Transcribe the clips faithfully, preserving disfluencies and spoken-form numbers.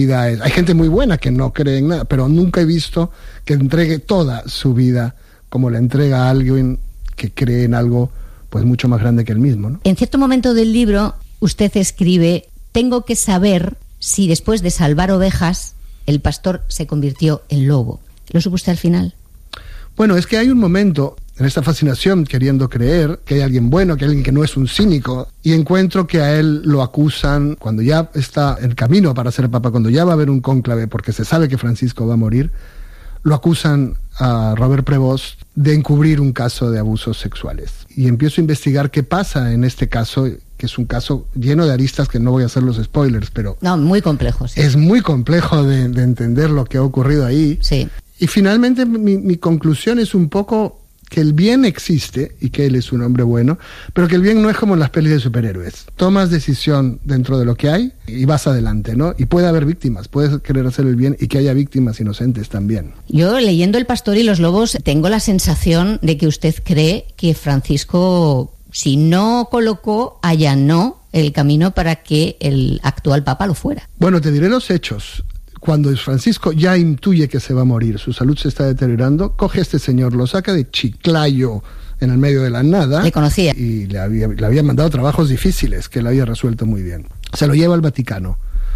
Hay gente muy buena que no cree en nada, pero nunca he visto que entregue toda su vida como la entrega a alguien que cree en algo pues mucho más grande que él mismo, ¿no? En cierto momento del libro usted escribe: tengo que saber si después de salvar ovejas el pastor se convirtió en lobo. ¿Lo supo usted al final? Bueno, es que hay un momento en esta fascinación queriendo creer que hay alguien bueno, que hay alguien que no es un cínico, y encuentro que a él lo acusan cuando ya está en camino para ser papa, cuando ya va a haber un cónclave porque se sabe que Francisco va a morir, lo acusan a Robert Prevost de encubrir un caso de abusos sexuales. Y empiezo a investigar qué pasa en este caso, que es un caso lleno de aristas que no voy a hacer los spoilers, pero... No, muy complejo, sí. Es muy complejo de, de entender lo que ha ocurrido ahí. Sí. Y finalmente mi, mi conclusión es un poco que el bien existe y que él es un hombre bueno, pero que el bien no es como en las pelis de superhéroes. Tomas decisión dentro de lo que hay y vas adelante, ¿no? Y puede haber víctimas, puedes querer hacer el bien y que haya víctimas inocentes también. Yo, leyendo El pastor y los lobos, tengo la sensación de que usted cree que Francisco, si no colocó, allanó el camino para que el actual papa lo fuera. Bueno, te diré los hechos. Cuando Francisco ya intuye que se va a morir, su salud se está deteriorando, coge a este señor, lo saca de Chiclayo, en el medio de la nada. Le conocía. Y le había, le había mandado trabajos difíciles, que le había resuelto muy bien. Se lo lleva al Vaticano.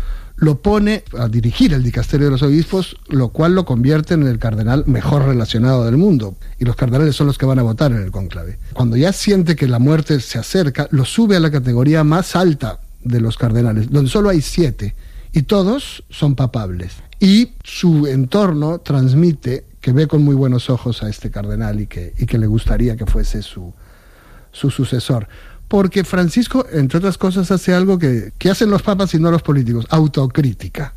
Lo pone a dirigir el dicasterio de los obispos, lo cual lo convierte en el cardenal mejor relacionado del mundo. Y los cardenales son los que van a votar en el cónclave. Cuando ya siente que la muerte se acerca, lo sube a la categoría más alta de los cardenales, donde solo hay siete. Y todos son papables. Y su entorno transmite que ve con muy buenos ojos a este cardenal y que, y que le gustaría que fuese su, su sucesor. Porque Francisco, entre otras cosas, hace algo que, que hacen los papas y no los políticos: autocrítica.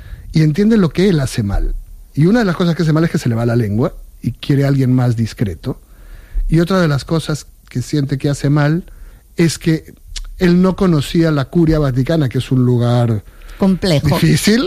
Y entiende lo que él hace mal. Y una de las cosas que hace mal es que se le va la lengua y quiere a alguien más discreto. Y otra de las cosas que siente que hace mal es que él no conocía la Curia Vaticana, que es un lugar... complejo. Difícil.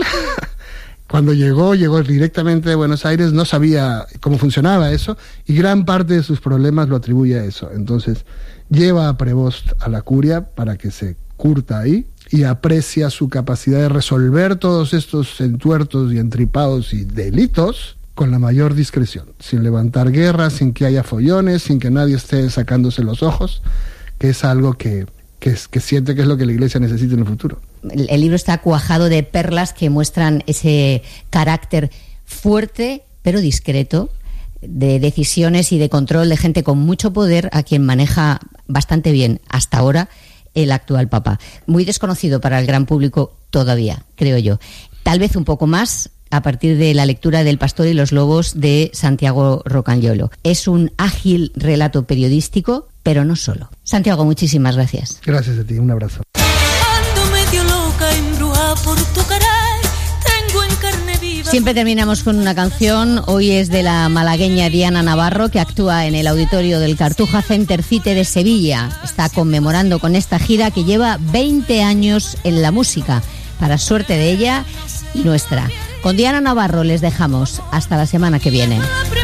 Cuando llegó, llegó directamente de Buenos Aires, no sabía cómo funcionaba eso, y gran parte de sus problemas lo atribuye a eso. Entonces, lleva a Prevost a la curia para que se curta ahí, y aprecia su capacidad de resolver todos estos entuertos y entripados y delitos con la mayor discreción, sin levantar guerra, sin que haya follones, sin que nadie esté sacándose los ojos, que es algo que... Que, es, que siente que es lo que la Iglesia necesita en el futuro. El, el libro está cuajado de perlas que muestran ese carácter fuerte, pero discreto, de decisiones y de control de gente con mucho poder, a quien maneja bastante bien hasta ahora el actual Papa. Muy desconocido para el gran público todavía, creo yo. Tal vez un poco más a partir de la lectura del Pastor y los Lobos de Santiago Rocagnolo. Es un ágil relato periodístico, pero no solo. Santiago, muchísimas gracias. Gracias a ti, un abrazo. Ando medio loca, embrujada por tu caray, tengo en carne viva. Siempre terminamos con una canción. Hoy es de la malagueña Diana Navarro, que actúa en el auditorio del Cartuja Center Cite de Sevilla. Está conmemorando con esta gira que lleva veinte años en la música, para suerte de ella y nuestra. Con Diana Navarro les dejamos. Hasta la semana que viene.